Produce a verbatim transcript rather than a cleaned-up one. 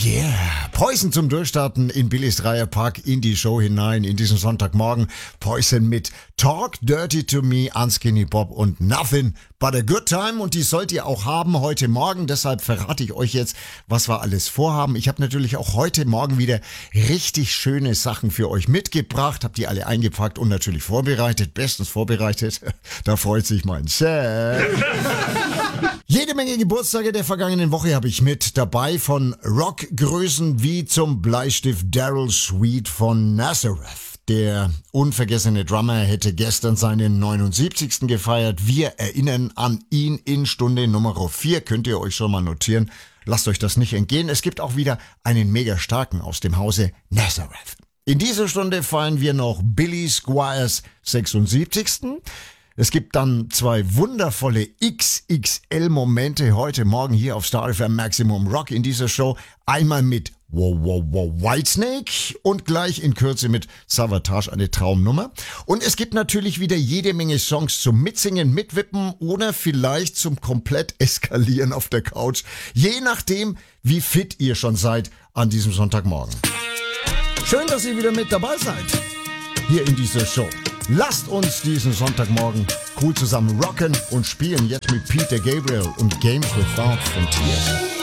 Yeah, Poison zum Durchstarten in Billys Dreierpack in die Show hinein, in diesen Sonntagmorgen. Poison mit Talk Dirty to Me, Unskinny Bob und Nothing but a Good Time. Und die sollt ihr auch haben heute Morgen. Deshalb verrate ich euch jetzt, was wir alles vorhaben. Ich habe natürlich auch heute Morgen wieder richtig schöne Sachen für euch mitgebracht. Hab die alle eingepackt und natürlich vorbereitet. Bestens vorbereitet. Da freut sich mein Chef. Jede Menge Geburtstage der vergangenen Woche habe ich mit dabei, von Rockgrößen wie zum Bleistift Daryl Sweet von Nazareth. Der unvergessene Drummer hätte gestern seinen neunundsiebzigsten gefeiert. Wir erinnern an ihn in Stunde Nummer vier. Könnt ihr euch schon mal notieren. Lasst euch das nicht entgehen. Es gibt auch wieder einen mega starken aus dem Hause Nazareth. In dieser Stunde feiern wir noch Billy Squires sechsundsiebzigsten Es gibt dann zwei wundervolle X X L-Momente heute Morgen hier auf Star F M Maximum Rock in dieser Show. Einmal mit Wow Wow Wow Whitesnake und gleich in Kürze mit Savatage, eine Traumnummer. Und es gibt natürlich wieder jede Menge Songs zum Mitsingen, Mitwippen oder vielleicht zum komplett Eskalieren auf der Couch. Je nachdem, wie fit ihr schon seid an diesem Sonntagmorgen. Schön, dass ihr wieder mit dabei seid hier in dieser Show. Lasst uns diesen Sonntagmorgen cool zusammen rocken und spielen jetzt mit Peter Gabriel und Games with Thought von T S.